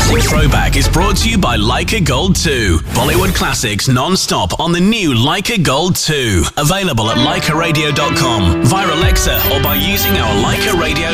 Classic Throwback is brought to you by Leica Gold 2. Bollywood classics non-stop on the new Leica Gold 2. Available at leicaradio.com, via Alexa, or by using our Leica Radio